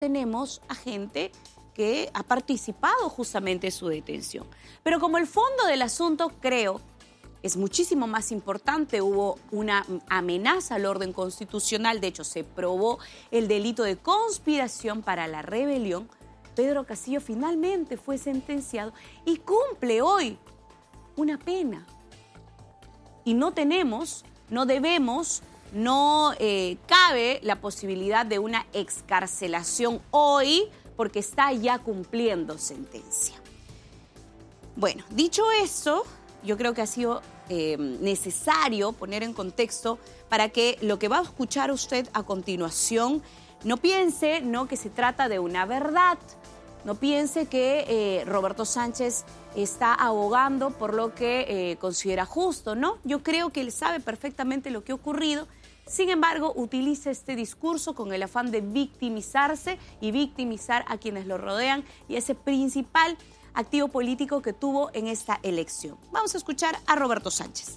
tenemos a gente que ha participado justamente en su detención. Pero como el fondo del asunto, creo, es muchísimo más importante, hubo una amenaza al orden constitucional, de hecho se probó el delito de conspiración para la rebelión, Pedro Castillo finalmente fue sentenciado y cumple hoy una pena. Y no tenemos, no debemos, no cabe la posibilidad de una excarcelación hoy porque está ya cumpliendo sentencia. Bueno, dicho eso, yo creo que ha sido necesario poner en contexto para que lo que va a escuchar usted a continuación no piense que se trata de una verdad, no piense que Roberto Sánchez está abogando por lo que considera justo, ¿no? Yo creo que él sabe perfectamente lo que ha ocurrido. Sin embargo, utiliza este discurso con el afán de victimizarse y victimizar a quienes lo rodean y ese principal activo político que tuvo en esta elección. Vamos a escuchar a Roberto Sánchez.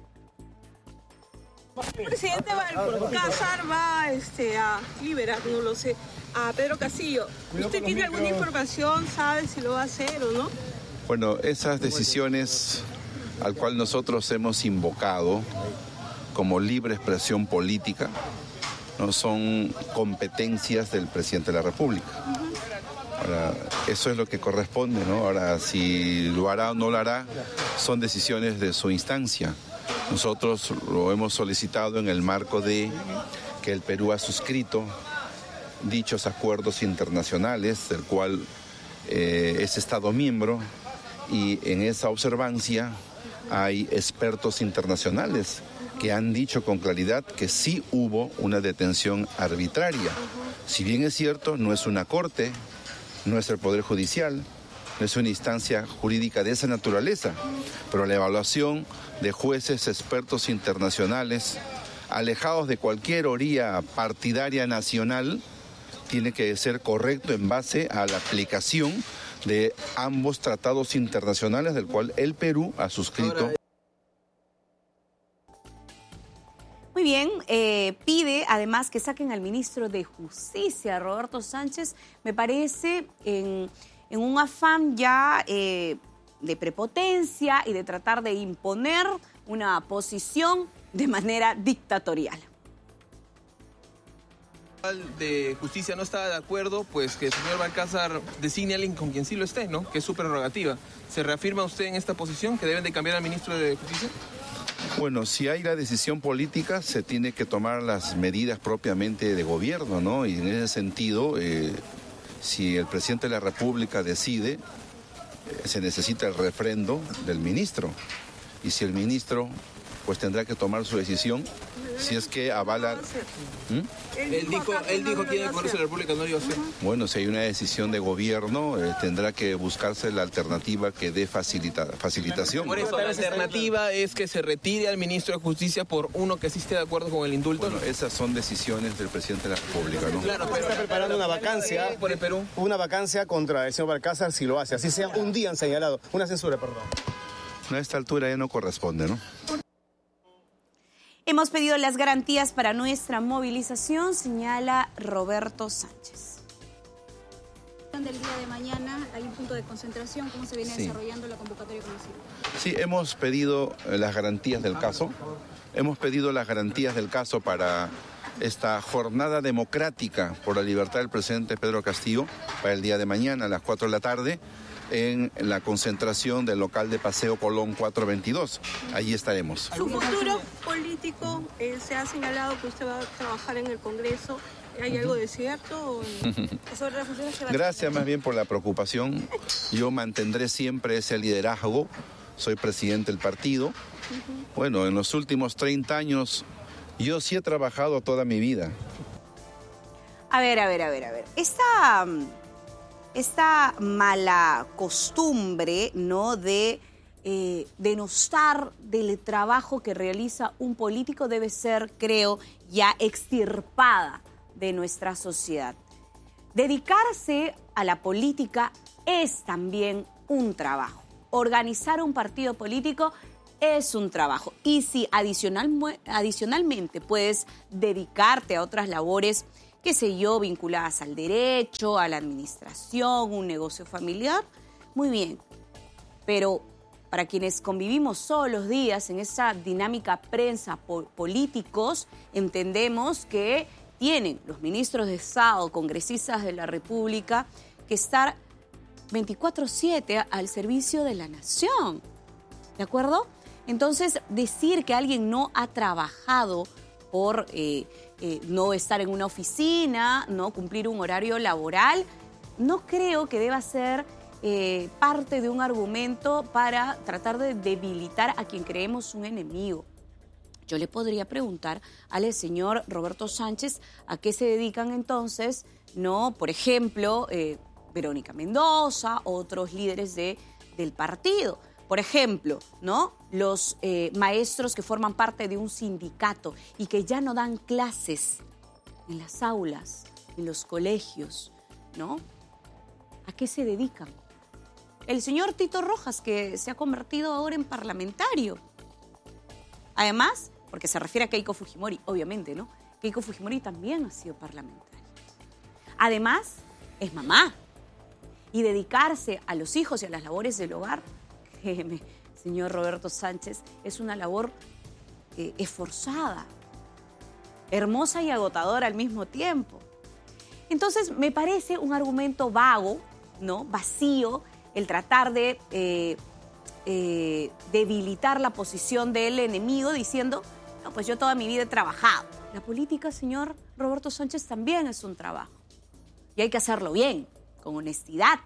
El presidente Balcázar va a liberar, no lo sé, a Pedro Castillo. ¿Usted tiene alguna información, sabe si lo va a hacer o no? Bueno, esas decisiones al cual nosotros hemos invocado como libre expresión política no son competencias del presidente de la República. Ahora, eso es lo que corresponde, ¿no? Ahora, si lo hará o no lo hará, son decisiones de su instancia. Nosotros lo hemos solicitado en el marco de que el Perú ha suscrito dichos acuerdos internacionales, del cual es Estado miembro, y en esa observancia hay expertos internacionales que han dicho con claridad que sí hubo una detención arbitraria. Si bien es cierto, no es una corte, no es el Poder Judicial, no es una instancia jurídica de esa naturaleza, pero la evaluación de jueces expertos internacionales, alejados de cualquier orilla partidaria nacional, tiene que ser correcto en base a la aplicación de ambos tratados internacionales del cual el Perú ha suscrito. Muy bien, pide además que saquen al ministro de Justicia, Roberto Sánchez, me parece en un afán ya de prepotencia y de tratar de imponer una posición de manera dictatorial. De Justicia no está de acuerdo, pues que el señor Balcázar designe a alguien con quien sí lo esté, ¿no? Que es su prerrogativa. ¿Se reafirma usted en esta posición que deben de cambiar al ministro de Justicia? Bueno, si hay la decisión política, se tiene que tomar las medidas propiamente de gobierno, ¿no? Y en ese sentido, si el presidente de la República decide, se necesita el refrendo del ministro. Y si el ministro, pues tendrá que tomar su decisión, si es que avala... Él dijo que en el Congreso de la República no lo iba a hacer. Bueno, si hay una decisión de gobierno, tendrá que buscarse la alternativa que dé facilitación. Por eso, la alternativa es que se retire al ministro de Justicia por uno que sí esté de acuerdo con el indulto. Bueno, esas son decisiones del presidente de la República, ¿no? Claro, pero está preparando una vacancia por el Perú. Una vacancia contra el señor Balcázar si lo hace. Así sea un día han señalado. Una censura, perdón. A esta altura ya no corresponde, ¿no? Hemos pedido las garantías para nuestra movilización, señala Roberto Sánchez. Del día de mañana hay un punto de concentración. ¿Cómo se viene desarrollando la convocatoria conocida? Sí, hemos pedido las garantías del caso. Hemos pedido las garantías del caso para esta jornada democrática por la libertad del presidente Pedro Castillo para el día de mañana a las 4 de la tarde en la concentración del local de Paseo Colón 422. Allí estaremos. Su futuro político, se ha señalado que usted va a trabajar en el Congreso. ¿Hay algo de cierto? Gracias más bien por la preocupación. Yo mantendré siempre ese liderazgo. Soy presidente del partido. Bueno, en los últimos 30 años yo sí he trabajado toda mi vida. A ver. Esta mala costumbre, ¿no?, de denostar del trabajo que realiza un político debe ser, creo, ya extirpada de nuestra sociedad. Dedicarse a la política es también un trabajo. Organizar un partido político es un trabajo. Y si adicionalmente puedes dedicarte a otras labores qué sé yo, vinculadas al derecho, a la administración, un negocio familiar. Muy bien, pero para quienes convivimos todos los días en esa dinámica prensa políticos, entendemos que tienen los ministros de Estado, congresistas de la República, que estar 24/7 al servicio de la nación, ¿de acuerdo? Entonces, decir que alguien no ha trabajado por no estar en una oficina, no cumplir un horario laboral, no creo que deba ser parte de un argumento para tratar de debilitar a quien creemos un enemigo. Yo le podría preguntar al señor Roberto Sánchez a qué se dedican entonces, ¿no? Por ejemplo, Verónica Mendoza, otros líderes del partido. Por ejemplo, ¿no? Los maestros que forman parte de un sindicato y que ya no dan clases en las aulas, en los colegios, ¿no? ¿A qué se dedican? El señor Tito Rojas, que se ha convertido ahora en parlamentario. Además, porque se refiere a Keiko Fujimori, obviamente, ¿no? Keiko Fujimori también ha sido parlamentaria. Además, es mamá. Y dedicarse a los hijos y a las labores del hogar, créeme, señor Roberto Sánchez, es una labor esforzada, hermosa y agotadora al mismo tiempo. Entonces, me parece un argumento vago, ¿no? Vacío, el tratar de debilitar la posición del enemigo diciendo, no, pues yo toda mi vida he trabajado. La política, señor Roberto Sánchez, también es un trabajo. Y hay que hacerlo bien, con honestidad.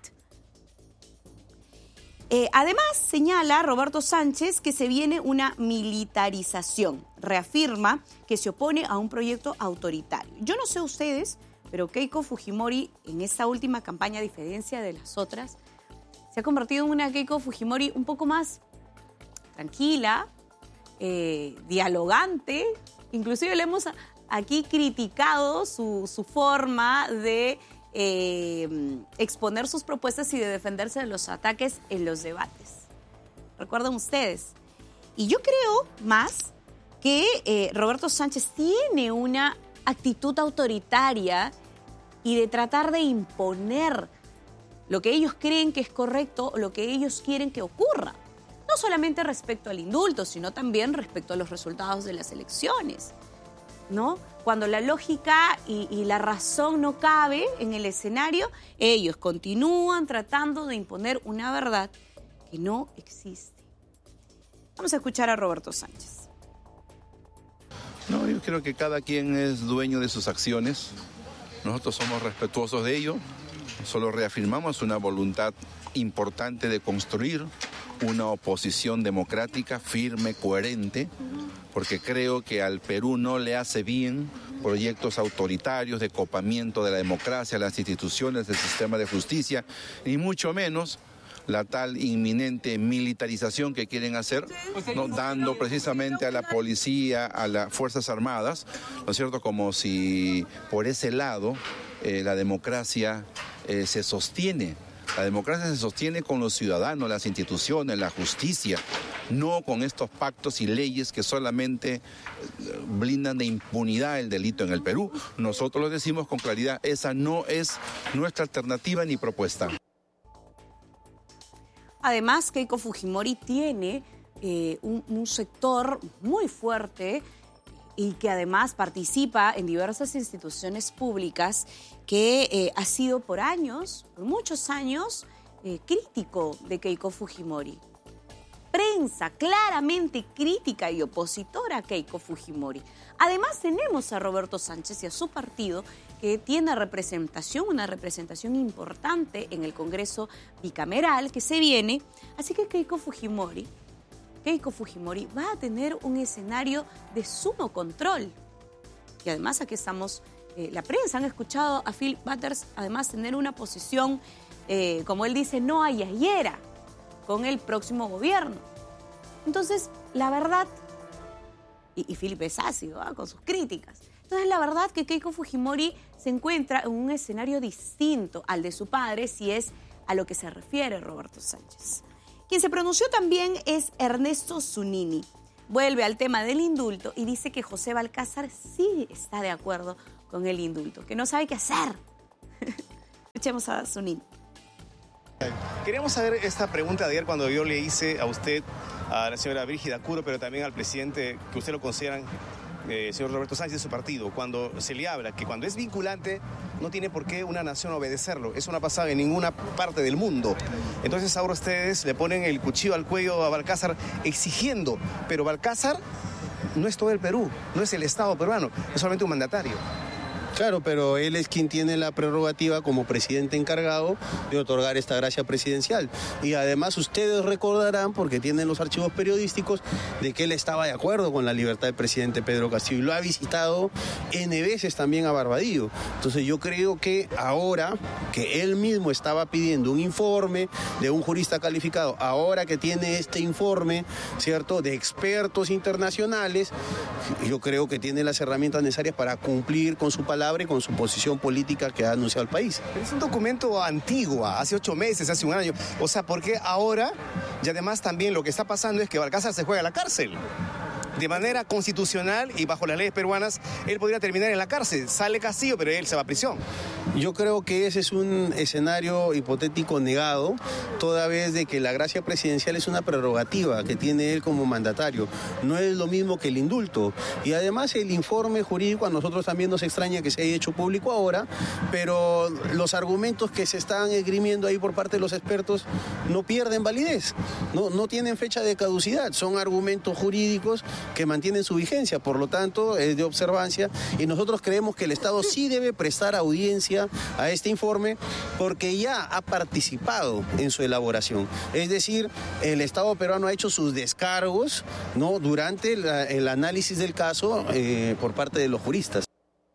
Además, señala Roberto Sánchez que se viene una militarización. Reafirma que se opone a un proyecto autoritario. Yo no sé ustedes, pero Keiko Fujimori en esta última campaña, a diferencia de las otras, se ha convertido en una Keiko Fujimori un poco más tranquila, dialogante. Inclusive le hemos aquí criticado su forma de exponer sus propuestas y de defenderse de los ataques en los debates. ¿Recuerdan ustedes? Y yo creo más que Roberto Sánchez tiene una actitud autoritaria y de tratar de imponer lo que ellos creen que es correcto o lo que ellos quieren que ocurra. No solamente respecto al indulto, sino también respecto a los resultados de las elecciones, ¿no? Cuando la lógica y la razón no cabe en el escenario, ellos continúan tratando de imponer una verdad que no existe. Vamos a escuchar a Roberto Sánchez. No, yo creo que cada quien es dueño de sus acciones. Nosotros somos respetuosos de ello. Solo reafirmamos una voluntad importante de construir una oposición democrática, firme, coherente, porque creo que al Perú no le hace bien proyectos autoritarios de copamiento de la democracia, las instituciones, del sistema de justicia, ni mucho menos la tal inminente militarización que quieren hacer, ¿no? Dando precisamente a la policía, a las Fuerzas Armadas, ¿no es cierto?, como si por ese lado la democracia se sostiene. La democracia se sostiene con los ciudadanos, las instituciones, la justicia, no con estos pactos y leyes que solamente blindan de impunidad el delito en el Perú. Nosotros lo decimos con claridad, esa no es nuestra alternativa ni propuesta. Además, Keiko Fujimori tiene un sector muy fuerte y que además participa en diversas instituciones públicas que ha sido por años, por muchos años, crítico de Keiko Fujimori. Prensa claramente crítica y opositora a Keiko Fujimori. Además tenemos a Roberto Sánchez y a su partido que tiene representación, una representación importante en el Congreso bicameral que se viene. Así que Keiko Fujimori va a tener un escenario de sumo control. Y además aquí estamos, la prensa han escuchado a Philip Butters además tener una posición, como él dice, no ayayera con el próximo gobierno. Entonces, la verdad, y Philip es ácido con sus críticas, entonces la verdad que Keiko Fujimori se encuentra en un escenario distinto al de su padre si es a lo que se refiere Roberto Sánchez. Quien se pronunció también es Ernesto Zunini. Vuelve al tema del indulto y dice que José Balcázar sí está de acuerdo con el indulto, que no sabe qué hacer. Escuchemos a Sunín. Queríamos saber esta pregunta de ayer cuando yo le hice a usted, a la señora Brígida Curo, pero también al presidente, que usted lo consideran, señor Roberto Sánchez, de su partido, cuando se le habla que cuando es vinculante no tiene por qué una nación obedecerlo. Eso no ha pasado en ninguna parte del mundo. Entonces ahora ustedes le ponen el cuchillo al cuello a Balcázar exigiendo, pero Balcázar no es todo el Perú, no es el Estado peruano, es solamente un mandatario. Claro, pero él es quien tiene la prerrogativa como presidente encargado de otorgar esta gracia presidencial. Y además ustedes recordarán, porque tienen los archivos periodísticos, de que él estaba de acuerdo con la libertad del presidente Pedro Castillo y lo ha visitado N veces también a Barbadillo. Entonces yo creo que ahora que él mismo estaba pidiendo un informe de un jurista calificado, ahora que tiene este informe, ¿cierto?, de expertos internacionales, yo creo que tiene las herramientas necesarias para cumplir con su palabra y con su posición política que ha anunciado el país. Pero es un documento antiguo, hace 8 meses, hace un año. O sea, ¿por qué ahora? Y además también lo que está pasando es que Balcázar se juega a la cárcel. De manera constitucional y bajo las leyes peruanas, él podría terminar en la cárcel. Sale Castillo, pero él se va a prisión. Yo creo que ese es un escenario hipotético negado, toda vez de que la gracia presidencial es una prerrogativa que tiene él como mandatario. No es lo mismo que el indulto. Y además el informe jurídico a nosotros también nos extraña que se haya hecho público ahora, pero los argumentos que se están esgrimiendo ahí por parte de los expertos no pierden validez, no tienen fecha de caducidad, son argumentos jurídicos que mantienen su vigencia, por lo tanto es de observancia y nosotros creemos que el Estado sí debe prestar audiencia a este informe porque ya ha participado en su elaboración. Es decir, el Estado peruano ha hecho sus descargos, ¿no?, durante el análisis del caso por parte de los juristas.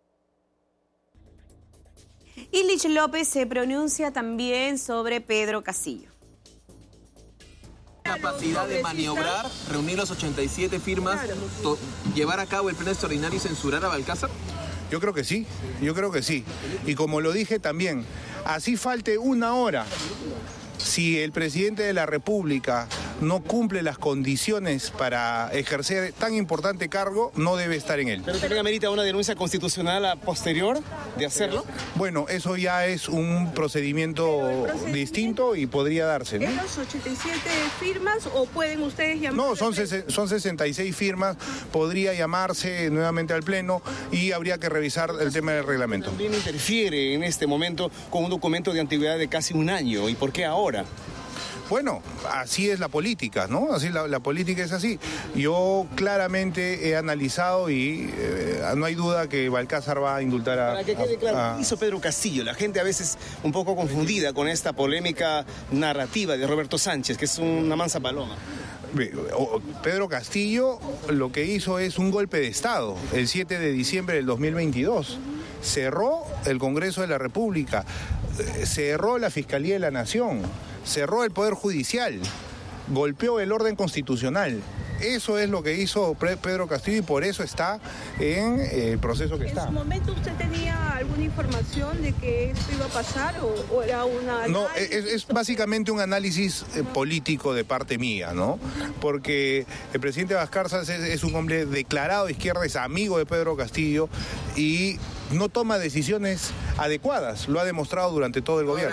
Illich López se pronuncia también sobre Pedro Castillo. Capacidad de maniobrar, reunir las 87 firmas, llevar a cabo el pleno extraordinario y censurar a Balcázar? Yo creo que sí. Y como lo dije también, así falte una hora, si el presidente de la República no cumple las condiciones para ejercer tan importante cargo, no debe estar en él. ¿Pero también amerita una denuncia constitucional a posterior de hacerlo? Bueno, eso ya es un procedimiento distinto y podría darse, ¿no? ¿En las 87 firmas o pueden ustedes llamar? No, son 66 firmas, podría llamarse nuevamente al Pleno y habría que revisar el tema del reglamento. También interfiere en este momento con un documento de antigüedad de casi un año. ¿Y por qué ahora? Bueno, así es la política, ¿no? Así la política es así. Yo claramente he analizado y no hay duda que Balcázar va a indultar a... Para que quede claro, ¿qué hizo Pedro Castillo? La gente a veces un poco confundida con esta polémica narrativa de Roberto Sánchez, que es una mansa paloma. Pedro Castillo lo que hizo es un golpe de Estado el 7 de diciembre del 2022. Cerró el Congreso de la República, cerró la Fiscalía de la Nación, cerró el Poder Judicial, golpeó el orden constitucional. Eso es lo que hizo Pedro Castillo y por eso está en el proceso que está. ¿En su momento usted tenía alguna información de que esto iba a pasar o era una... No, es básicamente un análisis político de parte mía, ¿no? Porque el presidente Balcázar es un hombre declarado de izquierda, es amigo de Pedro Castillo y no toma decisiones adecuadas. Lo ha demostrado durante todo el gobierno.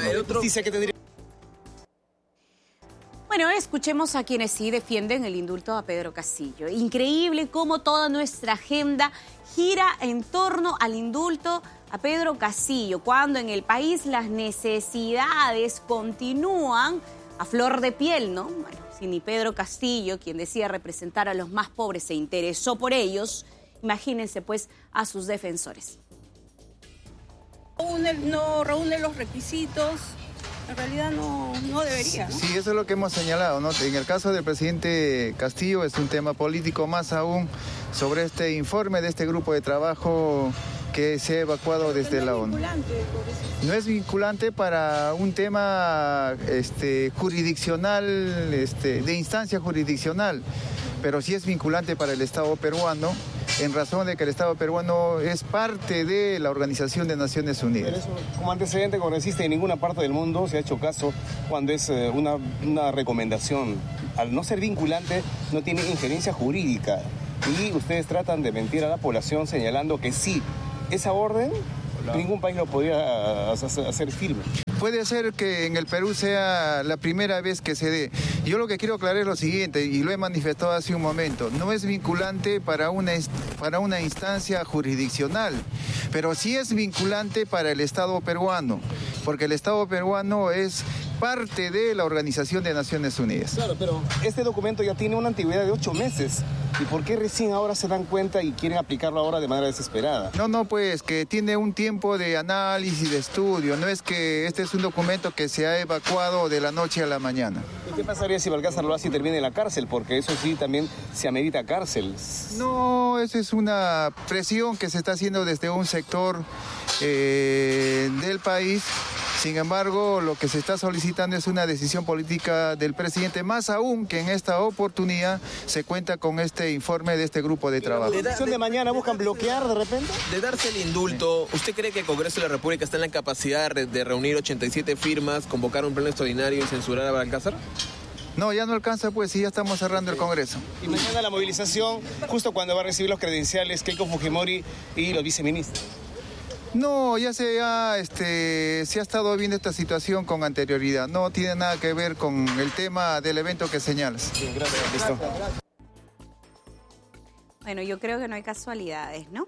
Bueno, escuchemos a quienes sí defienden el indulto a Pedro Castillo. Increíble cómo toda nuestra agenda gira en torno al indulto a Pedro Castillo, cuando en el país las necesidades continúan a flor de piel, ¿no? Bueno, si ni Pedro Castillo, quien decía representar a los más pobres, se interesó por ellos, imagínense pues a sus defensores. No reúne los requisitos. En realidad no debería, ¿no? Sí, eso es lo que hemos señalado, ¿no? En el caso del presidente Castillo es un tema político, más aún sobre este informe de este grupo de trabajo que se ha evacuado desde la ONU. No es vinculante para un tema jurisdiccional, de instancia jurisdiccional, pero sí es vinculante para el Estado peruano, en razón de que el Estado peruano es parte de la Organización de Naciones Unidas. Pero eso, como antecedente, como existe en ninguna parte del mundo, se ha hecho caso cuando es una recomendación. Al no ser vinculante, no tiene injerencia jurídica. Y ustedes tratan de mentir a la población señalando que sí, esa orden ningún país lo podría hacer firme. Puede ser que en el Perú sea la primera vez que se dé. Yo lo que quiero aclarar es lo siguiente, y lo he manifestado hace un momento. No es vinculante para una instancia jurisdiccional, pero sí es vinculante para el Estado peruano, porque el Estado peruano es parte de la Organización de Naciones Unidas. Claro, pero este documento ya tiene una antigüedad de 8 meses. ¿Y por qué recién ahora se dan cuenta y quieren aplicarlo ahora de manera desesperada? No, pues que tiene un tiempo de análisis, de estudio. No es que este es un documento que se ha evacuado de la noche a la mañana. ¿Y qué pasaría si Balcázar lo hace y termina en la cárcel? Porque eso sí también se amerita cárcel. No, esa es una presión que se está haciendo desde un sector del país. Sin embargo, lo que se está solicitando es una decisión política del presidente, más aún que en esta oportunidad se cuenta con este informe de este grupo de trabajo. ¿La decisión de mañana buscan bloquear de repente? De darse el indulto, ¿usted cree que el Congreso de la República está en la capacidad de reunir 87 firmas, convocar un pleno extraordinario y censurar a Balcázar? No, ya no alcanza, pues, si ya estamos cerrando el Congreso. Y mañana la movilización, justo cuando va a recibir los credenciales Keiko Fujimori y los viceministros. No, ya se ha estado viendo esta situación con anterioridad. No tiene nada que ver con el tema del evento que señalas. Sí, gracias. Listo. Bueno, yo creo que no hay casualidades, ¿no?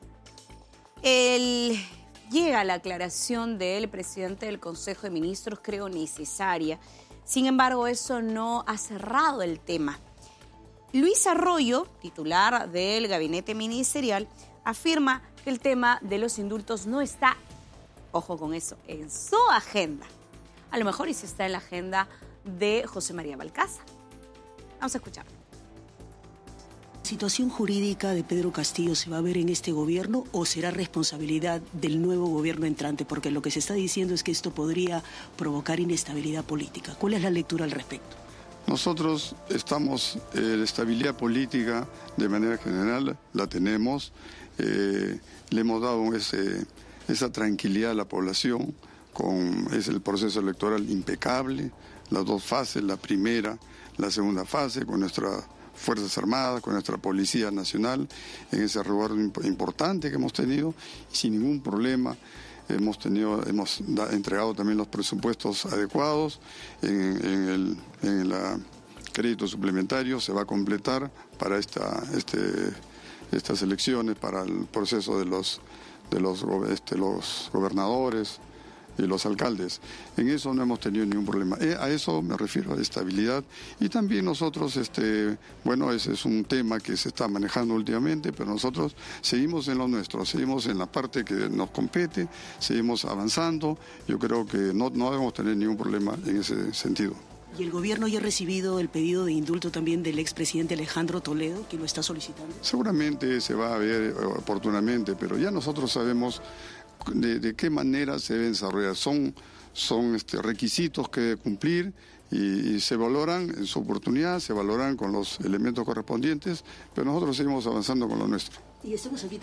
Llega la aclaración del presidente del Consejo de Ministros, creo necesaria. Sin embargo, eso no ha cerrado el tema. Luis Arroyo, titular del gabinete ministerial, afirma que el tema de los indultos no está, ojo con eso, en su agenda. A lo mejor y si está en la agenda de José María Balcázar. Vamos a escucharlo. ¿La situación jurídica de Pedro Castillo se va a ver en este gobierno o será responsabilidad del nuevo gobierno entrante? Porque lo que se está diciendo es que esto podría provocar inestabilidad política. ¿Cuál es la lectura al respecto? Nosotros estamos, la estabilidad política de manera general la tenemos, le hemos dado esa tranquilidad a la población, es el proceso electoral impecable, las dos fases, la primera, la segunda fase, con nuestras Fuerzas Armadas, con nuestra Policía Nacional, en ese resguardo importante que hemos tenido, y sin ningún problema. Hemos entregado también los presupuestos adecuados en el crédito suplementario. Se va a completar para estas elecciones, para el proceso de los gobernadores y los alcaldes. En eso no hemos tenido ningún problema. A eso me refiero, a estabilidad. Y también nosotros, ese es un tema que se está manejando últimamente, pero nosotros seguimos en lo nuestro, seguimos en la parte que nos compete, seguimos avanzando. Yo creo que no debemos tener ningún problema en ese sentido. ¿Y el gobierno ya ha recibido el pedido de indulto también del expresidente Alejandro Toledo, que lo está solicitando? Seguramente se va a ver oportunamente, pero ya nosotros sabemos de qué manera se deben desarrollar. Son requisitos que debe cumplir y se valoran en su oportunidad, se valoran con los elementos correspondientes, pero nosotros seguimos avanzando con lo nuestro. Y estamos aquí.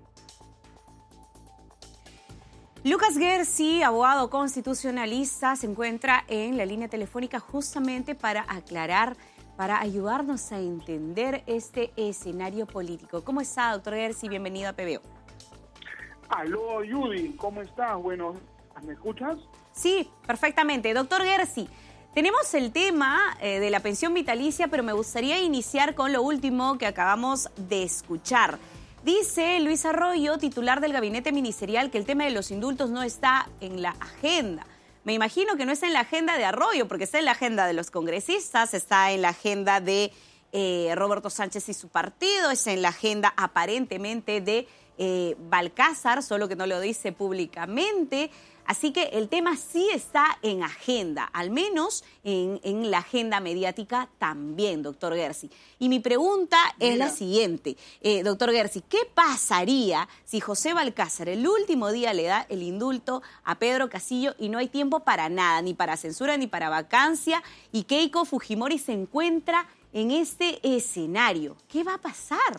Lucas Gersi, abogado constitucionalista, se encuentra en la línea telefónica justamente para aclarar, para ayudarnos a entender este escenario político. ¿Cómo está, doctor Gersi? Bienvenido a PBO. Aló, Judy, ¿cómo estás? Bueno, ¿me escuchas? Sí, perfectamente. Doctor Gersi, tenemos el tema de la pensión vitalicia, pero me gustaría iniciar con lo último que acabamos de escuchar. Dice Luis Arroyo, titular del gabinete ministerial, que el tema de los indultos no está en la agenda. Me imagino que no está en la agenda de Arroyo, porque está en la agenda de los congresistas, está en la agenda de Roberto Sánchez y su partido, está en la agenda aparentemente de Balcázar, solo que no lo dice públicamente. Así que el tema sí está en agenda, al menos en la agenda mediática también, doctor Gersi. Y mi pregunta es la siguiente, doctor Gersi, ¿qué pasaría si José Balcázar el último día le da el indulto a Pedro Castillo y no hay tiempo para nada, ni para censura ni para vacancia, y Keiko Fujimori se encuentra en este escenario? ¿Qué va a pasar?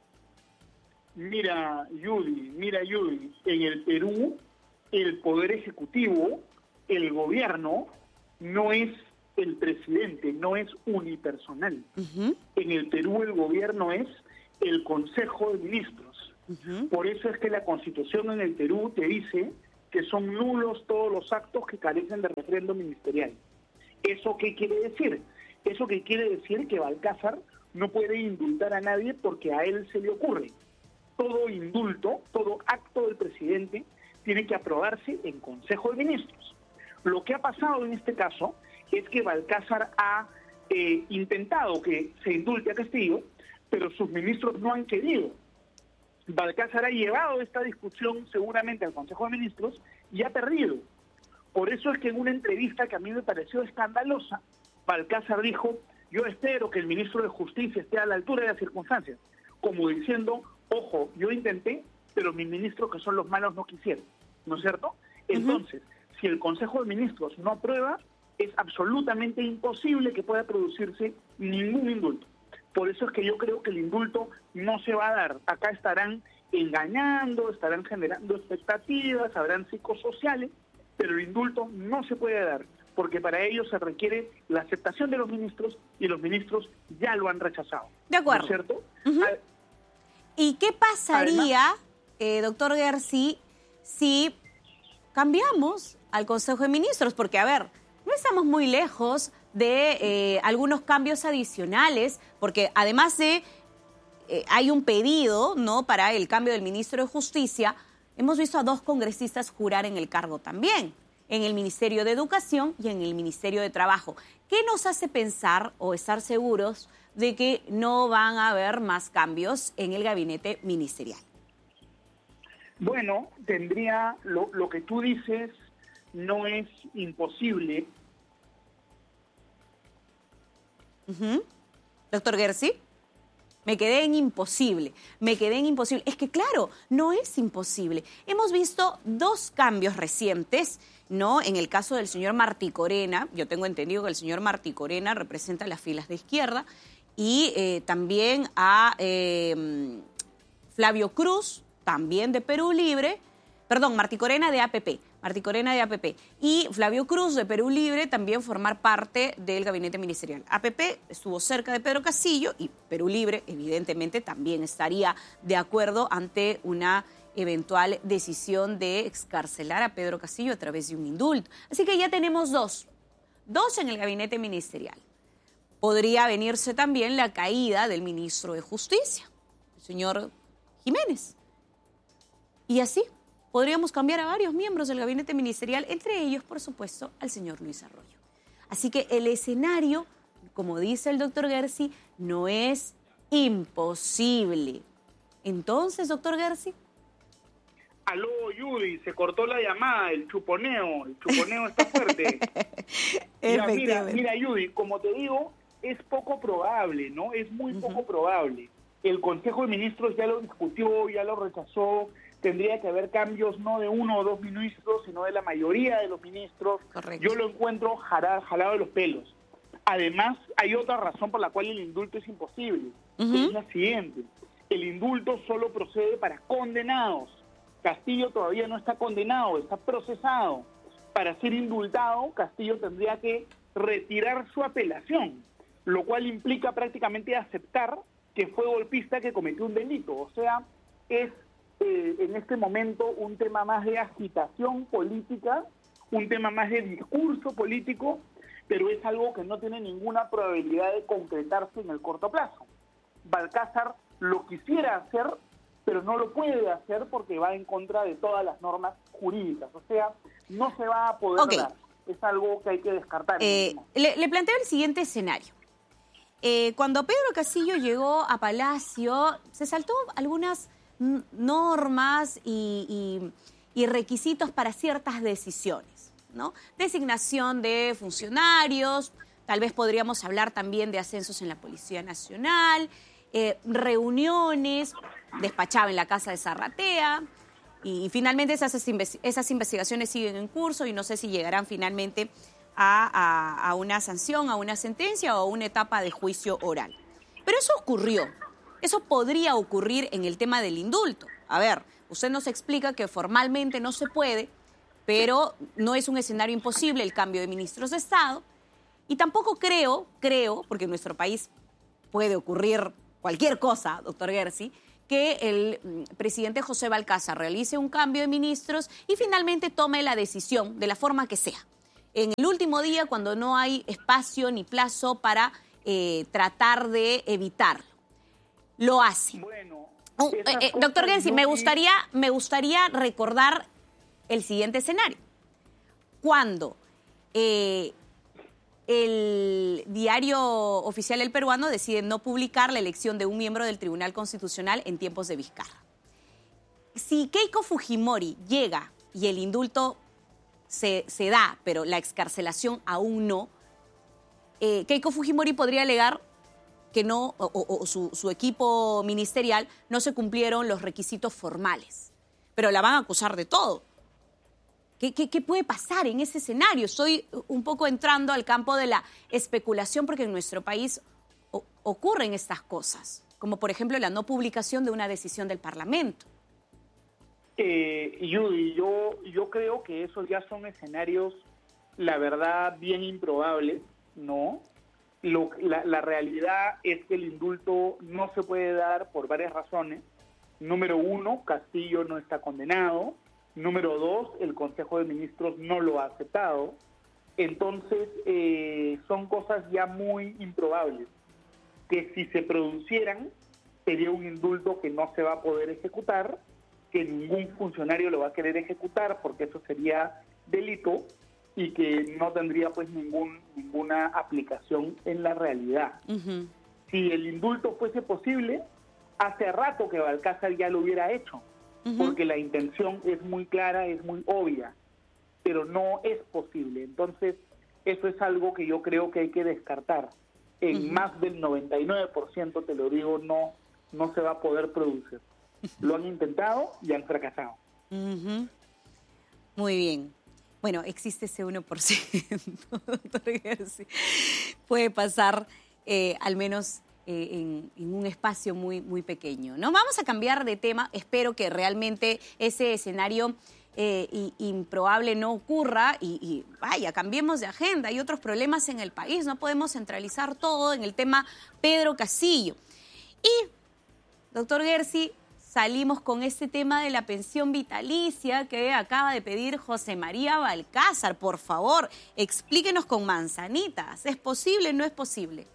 Mira, Judy, en el Perú, el Poder Ejecutivo, el gobierno, no es el presidente, no es unipersonal. En el Perú el gobierno es el Consejo de Ministros. Por eso es que la Constitución en el Perú te dice que son nulos todos los actos que carecen de refrendo ministerial. ¿Eso qué quiere decir? Eso que quiere decir que Balcázar no puede indultar a nadie porque a él se le ocurre. Todo indulto, todo acto del presidente tiene que aprobarse en Consejo de Ministros. Lo que ha pasado en este caso es que Balcázar ha intentado que se indulte a Castillo, pero sus ministros no han querido. Balcázar ha llevado esta discusión seguramente al Consejo de Ministros y ha perdido. Por eso es que en una entrevista que a mí me pareció escandalosa, Balcázar dijo: yo espero que el ministro de Justicia esté a la altura de las circunstancias, como diciendo, ojo, yo intenté, pero mis ministros, que son los malos, no quisieron, ¿no es cierto? Entonces, si el Consejo de Ministros no aprueba, es absolutamente imposible que pueda producirse ningún indulto. Por eso es que yo creo que el indulto no se va a dar. Acá estarán engañando, estarán generando expectativas, habrán psicosociales, pero el indulto no se puede dar, porque para ello se requiere la aceptación de los ministros y los ministros ya lo han rechazado. De acuerdo. ¿No es cierto? ¿Y qué pasaría, doctor Guerci, si cambiamos al Consejo de Ministros? Porque, a ver, no estamos muy lejos de algunos cambios adicionales, porque además de hay un pedido, ¿no?, para el cambio del ministro de Justicia. Hemos visto a 2 congresistas jurar en el cargo también, en el Ministerio de Educación y en el Ministerio de Trabajo. ¿Qué nos hace pensar o estar seguros de que no van a haber más cambios en el gabinete ministerial? Bueno, tendría, lo que tú dices no es imposible. Doctor Guerci, me quedé en imposible. Es que claro, no es imposible. Hemos visto 2 cambios recientes, ¿no? En el caso del señor Martí Corena, yo tengo entendido que el señor Martí Corena representa las filas de izquierda, y también a Flavio Cruz, también de Perú Libre, perdón, Martí Corena de APP, y Flavio Cruz de Perú Libre también formar parte del gabinete ministerial. APP estuvo cerca de Pedro Castillo y Perú Libre evidentemente también estaría de acuerdo ante una eventual decisión de excarcelar a Pedro Castillo a través de un indulto. Así que ya tenemos 2 en el gabinete ministerial. Podría venirse también la caída del ministro de Justicia, el señor Jiménez. Y así podríamos cambiar a varios miembros del gabinete ministerial, entre ellos, por supuesto, al señor Luis Arroyo. Así que el escenario, como dice el doctor Guerci, no es imposible. Entonces, doctor Guerci. Aló, Judy, se cortó la llamada, el chuponeo está fuerte. Mira, Judy, como te digo, es poco probable, ¿no? Es muy poco probable. El Consejo de Ministros ya lo discutió, ya lo rechazó. Tendría que haber cambios no de 1 o 2 ministros, sino de la mayoría de los ministros. Correcto. Yo lo encuentro jalado de los pelos. Además, hay otra razón por la cual el indulto es imposible. Es la siguiente. El indulto solo procede para condenados. Castillo todavía no está condenado, está procesado. Para ser indultado, Castillo tendría que retirar su apelación, lo cual implica prácticamente aceptar que fue golpista, que cometió un delito. O sea, es en este momento un tema más de agitación política, un tema más de discurso político, pero es algo que no tiene ninguna probabilidad de concretarse en el corto plazo. Balcázar lo quisiera hacer, pero no lo puede hacer porque va en contra de todas las normas jurídicas. O sea, no se va a poder dar. Es algo que hay que descartar. Le planteo el siguiente escenario. Cuando Pedro Castillo llegó a Palacio, se saltó algunas normas y requisitos para ciertas decisiones, ¿no? Designación de funcionarios, tal vez podríamos hablar también de ascensos en la Policía Nacional, reuniones, despachaba en la casa de Zarratea, y finalmente esas investigaciones siguen en curso y no sé si llegarán finalmente a una sanción, a una sentencia o a una etapa de juicio oral. Pero eso ocurrió. Eso podría ocurrir en el tema del indulto. A ver, usted nos explica que formalmente no se puede, pero no es un escenario imposible el cambio de ministros de Estado. Y tampoco creo, porque en nuestro país puede ocurrir cualquier cosa, doctor Guerci, que el presidente José Balcázar realice un cambio de ministros y finalmente tome la decisión de la forma que sea. En el último día, cuando no hay espacio ni plazo para tratar de evitarlo. Lo hace. Bueno, doctor Gersi, me gustaría recordar el siguiente escenario. Cuando el diario oficial El Peruano decide no publicar la elección de un miembro del Tribunal Constitucional en tiempos de Vizcarra. Si Keiko Fujimori llega y el indulto se da, pero la excarcelación aún no, Keiko Fujimori podría alegar que no, o su equipo ministerial no se cumplieron los requisitos formales, pero la van a acusar de todo. ¿Qué puede pasar en ese escenario? Estoy un poco entrando al campo de la especulación porque en nuestro país ocurren estas cosas, como por ejemplo la no publicación de una decisión del Parlamento. Judy, yo creo que esos ya son escenarios, la verdad, bien improbables, ¿no? La realidad es que el indulto no se puede dar por varias razones. Número uno, Castillo no está condenado. Número dos, el Consejo de Ministros no lo ha aceptado. Entonces, son cosas ya muy improbables, que si se producieran, sería un indulto que no se va a poder ejecutar, que ningún funcionario lo va a querer ejecutar porque eso sería delito y que no tendría pues ninguna aplicación en la realidad. Uh-huh. Si el indulto fuese posible, hace rato que Balcázar ya lo hubiera hecho, uh-huh, porque la intención es muy clara, es muy obvia, pero no es posible. Entonces, eso es algo que yo creo que hay que descartar. En más del 99%, te lo digo, no se va a poder producir. Lo han intentado y han fracasado. Uh-huh. Muy bien. Bueno, existe ese 1%, doctor Gersi. Puede pasar al menos en un espacio muy, muy pequeño, ¿no? Vamos a cambiar de tema. Espero que realmente ese escenario improbable no ocurra y vaya, cambiemos de agenda. Hay otros problemas en el país. No podemos centralizar todo en el tema Pedro Castillo. Y, doctor Gersi, salimos con este tema de la pensión vitalicia que acaba de pedir José María Balcázar. Por favor, explíquenos con manzanitas. ¿Es posible o no es posible?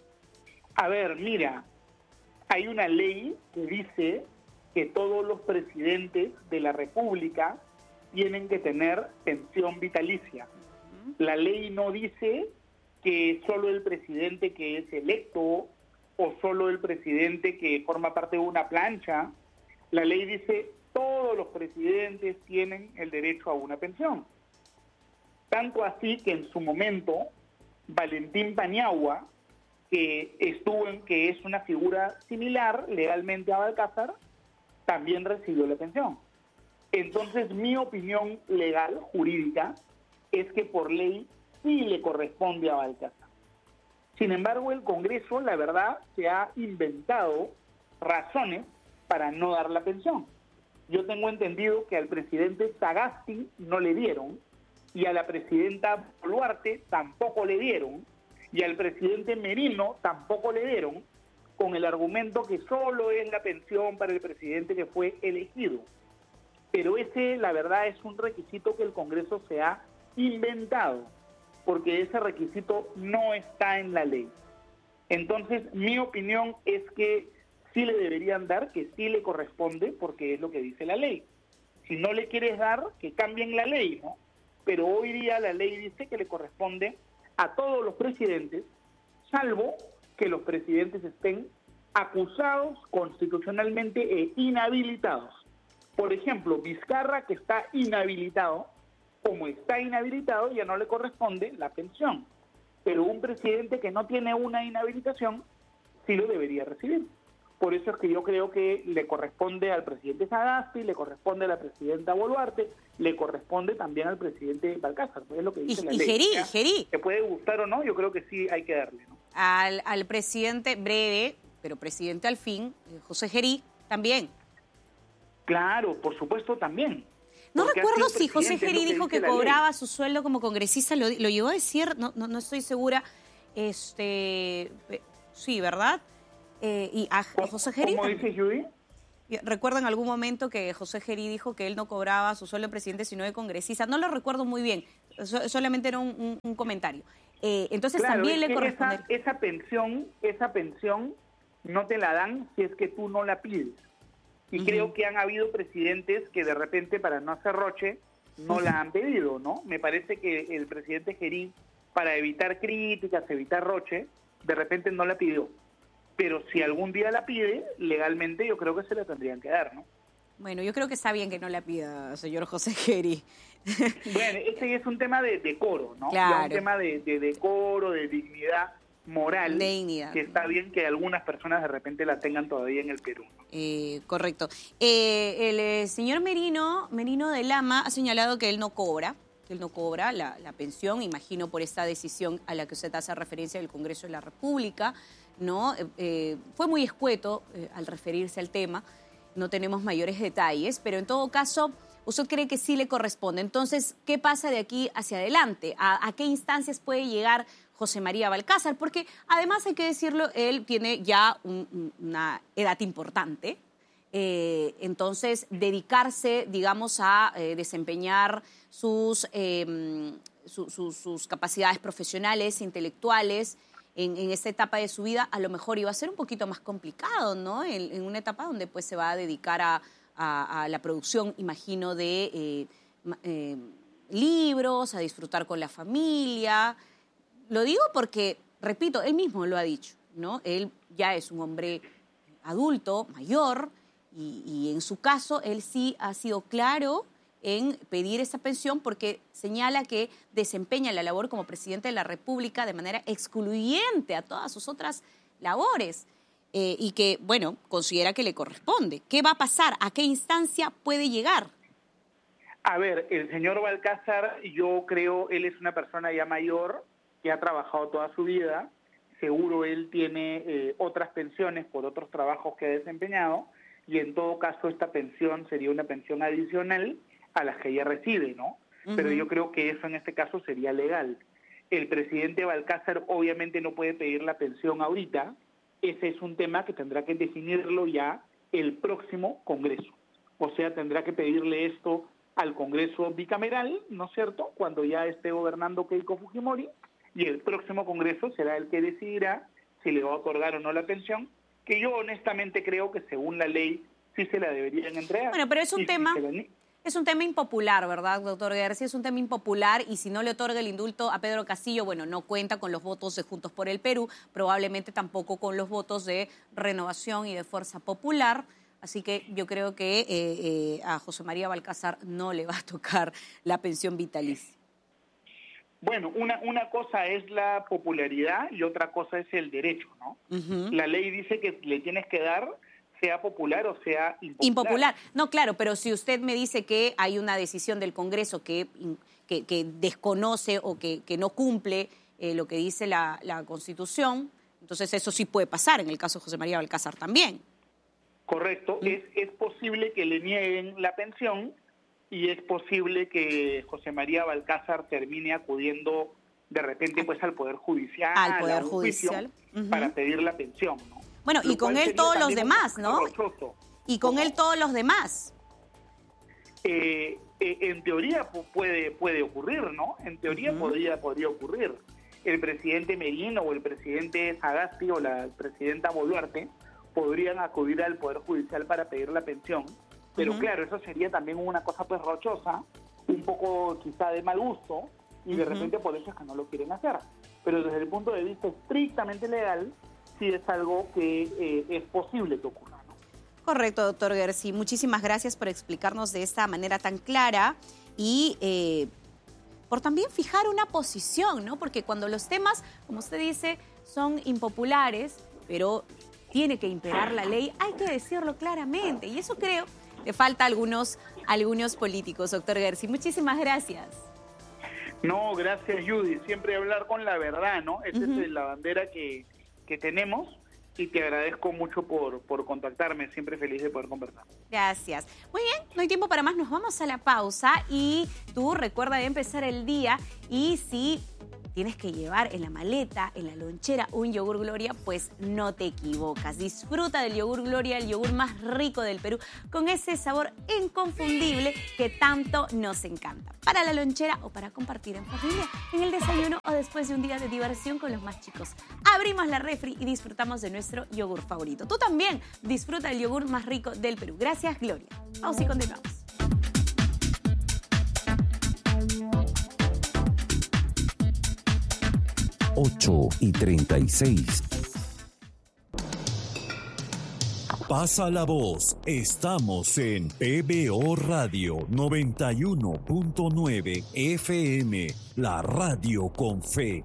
A ver, mira, hay una ley que dice que todos los presidentes de la República tienen que tener pensión vitalicia. La ley no dice que solo el presidente que es electo o solo el presidente que forma parte de una plancha. La ley dice todos los presidentes tienen el derecho a una pensión. Tanto así que en su momento Valentín Paniagua, que es una figura similar legalmente a Balcázar, también recibió la pensión. Entonces, mi opinión legal, jurídica, es que por ley sí le corresponde a Balcázar. Sin embargo, el Congreso, la verdad, se ha inventado razones para no dar la pensión. Yo tengo entendido que al presidente Sagasti no le dieron, y a la presidenta Boluarte tampoco le dieron, y al presidente Merino tampoco le dieron, con el argumento que solo es la pensión para el presidente que fue elegido. Pero ese, la verdad, es un requisito que el Congreso se ha inventado, porque ese requisito no está en la ley. Entonces, mi opinión es que sí le deberían dar, que sí le corresponde, porque es lo que dice la ley. Si no le quieres dar, que cambien la ley, ¿no? Pero hoy día la ley dice que le corresponde a todos los presidentes, salvo que los presidentes estén acusados constitucionalmente e inhabilitados. Por ejemplo, Vizcarra, que está inhabilitado, como está inhabilitado, ya no le corresponde la pensión. Pero un presidente que no tiene una inhabilitación, sí lo debería recibir. Por eso es que yo creo que le corresponde al presidente Sagasti, le corresponde a la presidenta Boluarte, le corresponde también al presidente Balcázar. Es lo que dice la ley. Gerí. ¿Te puede gustar o no? Yo creo que sí hay que darle, ¿no? Al presidente breve, pero presidente al fin, José Gerí, también. Claro, por supuesto, también. No recuerdo si José Gerí dijo que cobraba su sueldo como congresista, lo llegó a decir, no estoy segura. Sí, ¿verdad? Y a José Gerí. ¿Cómo dice Judy? Recuerdo en algún momento que José Gerí dijo que él no cobraba su sueldo de presidente sino de congresista. No lo recuerdo muy bien, solamente era un comentario. Entonces claro, también es le corresponde... Esa pensión no te la dan si es que tú no la pides. Y creo que han habido presidentes que de repente, para no hacer roche, no la han pedido, ¿no? Me parece que el presidente Gerí, para evitar críticas, evitar roche, de repente no la pidió. Pero si algún día la pide, legalmente yo creo que se la tendrían que dar, ¿no? Bueno, yo creo que está bien que no la pida, señor José Gerí. Bueno, este es un tema de decoro, ¿no? Claro. Ya un tema de decoro, de dignidad moral, que está bien que algunas personas de repente la tengan todavía en el Perú. Correcto. El señor Merino de Lama ha señalado que él no cobra, la pensión, imagino por esta decisión a la que usted hace referencia del Congreso de la República, ¿no? Fue muy escueto al referirse al tema, no tenemos mayores detalles, pero en todo caso, usted cree que sí le corresponde. Entonces, ¿qué pasa de aquí hacia adelante? ¿A qué instancias puede llegar José María Balcázar? Porque además, hay que decirlo, él tiene ya una edad importante, entonces dedicarse, digamos, a desempeñar sus capacidades profesionales, intelectuales, en esta etapa de su vida, a lo mejor iba a ser un poquito más complicado, ¿no? En una etapa donde pues se va a dedicar a la producción, imagino, de libros, a disfrutar con la familia. Lo digo porque, repito, él mismo lo ha dicho, ¿no? Él ya es un hombre adulto, mayor, y en su caso, él sí ha sido claro en pedir esa pensión porque señala que desempeña la labor como presidente de la República de manera excluyente a todas sus otras labores y que, bueno, considera que le corresponde. ¿Qué va a pasar? ¿A qué instancia puede llegar? A ver, el señor Balcázar, yo creo, él es una persona ya mayor que ha trabajado toda su vida. Seguro él tiene otras pensiones por otros trabajos que ha desempeñado y en todo caso esta pensión sería una pensión adicional a las que ella recibe, ¿no? Pero yo creo que eso en este caso sería legal. El presidente Balcázar obviamente no puede pedir la pensión ahorita. Ese es un tema que tendrá que definirlo ya el próximo Congreso. O sea, tendrá que pedirle esto al Congreso bicameral, ¿no es cierto?, cuando ya esté gobernando Keiko Fujimori, y el próximo Congreso será el que decidirá si le va a otorgar o no la pensión, que yo honestamente creo que según la ley sí se la deberían entregar. Bueno, pero es un tema... Es un tema impopular, ¿verdad, doctor García? Es un tema impopular y si no le otorga el indulto a Pedro Castillo, bueno, no cuenta con los votos de Juntos por el Perú, probablemente tampoco con los votos de Renovación y de Fuerza Popular. Así que yo creo que a José María Balcázar no le va a tocar la pensión vitalicia. Bueno, una cosa es la popularidad y otra cosa es el derecho, ¿no? La ley dice que le tienes que dar, sea popular o sea impopular. No, claro, pero si usted me dice que hay una decisión del Congreso que desconoce o que no cumple lo que dice la Constitución, entonces eso sí puede pasar en el caso de José María Balcázar también. Correcto, es posible que le nieguen la pensión y es posible que José María Balcázar termine acudiendo de repente pues al Poder Judicial, a un juicio, para pedir la pensión, ¿no? Bueno, y con él todos los demás, ¿no? Y con él todos los demás. En teoría puede ocurrir, ¿no? En teoría podría ocurrir. El presidente Merino o el presidente Sagasti o la presidenta Boluarte podrían acudir al Poder Judicial para pedir la pensión. Pero claro, eso sería también una cosa pues rochosa, un poco quizá de mal gusto, y de repente por eso es que no lo quieren hacer. Pero desde el punto de vista estrictamente legal, sí es algo que es posible que ocurra, ¿no? Correcto, doctor García. Muchísimas gracias por explicarnos de esta manera tan clara y por también fijar una posición, ¿no? Porque cuando los temas, como usted dice, son impopulares, pero tiene que imperar la ley, hay que decirlo claramente. Y eso creo le falta a algunos políticos, doctor García. Muchísimas gracias. No, gracias, Judy. Siempre hablar con la verdad, ¿no? Esa es la bandera que tenemos y te agradezco mucho por contactarme. Siempre feliz de poder conversar. Gracias. Muy bien, no hay tiempo para más. Nos vamos a la pausa y tú recuerda de empezar el día y si tienes que llevar en la maleta, en la lonchera, un yogur Gloria, pues no te equivocas. Disfruta del yogur Gloria, el yogur más rico del Perú, con ese sabor inconfundible que tanto nos encanta. Para la lonchera o para compartir en familia, en el desayuno o después de un día de diversión con los más chicos. Abrimos la refri y disfrutamos de nuestro yogur favorito. Tú también disfruta del yogur más rico del Perú. Gracias, Gloria. Vamos y continuamos. Ocho y 36. Pasa la voz. Estamos en PBO Radio 91.9 FM, la radio con fe.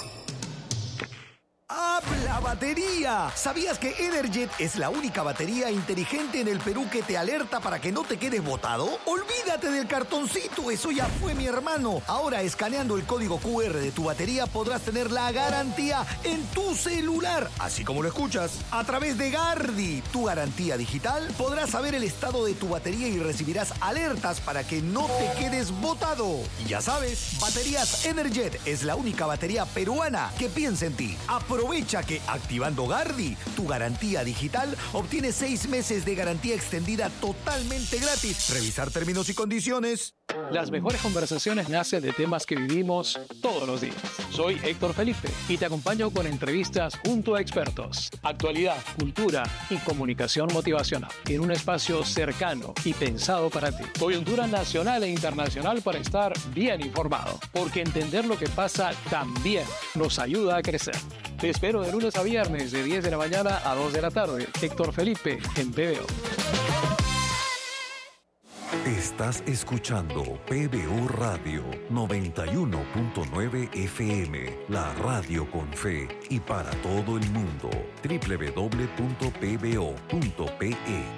¡Habla batería! ¿Sabías que Energet es la única batería inteligente en el Perú que te alerta para que no te quedes botado? ¡Olvídate del cartoncito! ¡Eso ya fue, mi hermano! Ahora, escaneando el código QR de tu batería, podrás tener la garantía en tu celular. Así como lo escuchas. A través de Gardi, tu garantía digital, podrás saber el estado de tu batería y recibirás alertas para que no te quedes botado. Y ya sabes, Baterías Energet es la única batería peruana que piensa en ti. Aprovecha que activando Gardi, tu garantía digital, obtienes 6 meses de garantía extendida totalmente gratis. Revisar términos y condiciones. Las mejores conversaciones nacen de temas que vivimos todos los días. Soy Héctor Felipe y te acompaño con entrevistas junto a expertos, actualidad, cultura y comunicación motivacional en un espacio cercano y pensado para ti. Coyuntura nacional e internacional para estar bien informado, porque entender lo que pasa también nos ayuda a crecer. Te espero de lunes a viernes de 10 de la mañana a 2 de la tarde. Héctor Felipe en PBO. Estás escuchando PBO Radio 91.9 FM, la radio con fe y para todo el mundo. www.pbo.pe.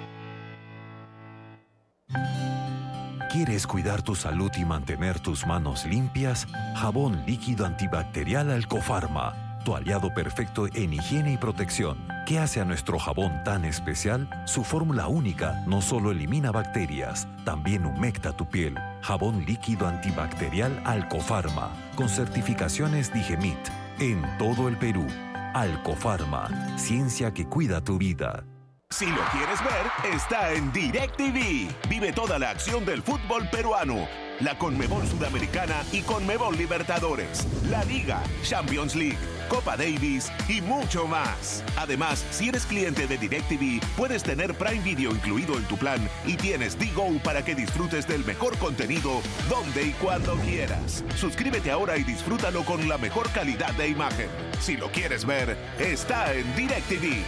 ¿Quieres cuidar tu salud y mantener tus manos limpias? Jabón líquido antibacterial Alcofarma, tu aliado perfecto en higiene y protección. ¿Qué hace a nuestro jabón tan especial? Su fórmula única no solo elimina bacterias, también humecta tu piel. Jabón líquido antibacterial Alcofarma, con certificaciones Digemit, en todo el Perú. Alcofarma, ciencia que cuida tu vida. Si lo quieres ver, está en DirecTV. Vive toda la acción del fútbol peruano. La Conmebol Sudamericana y Conmebol Libertadores, la Liga, Champions League, Copa Davis y mucho más. Además, si eres cliente de DirecTV, puedes tener Prime Video incluido en tu plan y tienes Digo para que disfrutes del mejor contenido donde y cuando quieras. Suscríbete ahora y disfrútalo con la mejor calidad de imagen. Si lo quieres ver, está en DirecTV.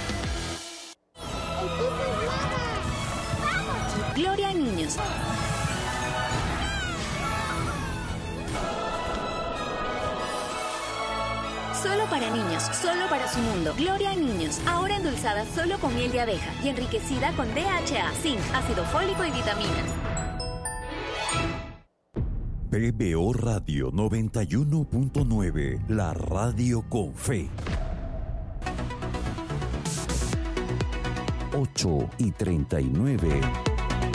Gloria a Niños. Solo para niños, solo para su mundo. Gloria a Niños, ahora endulzada solo con miel de abeja y enriquecida con DHA, zinc, ácido fólico y vitaminas. PBO Radio 91.9, la radio con fe. 8 y 39.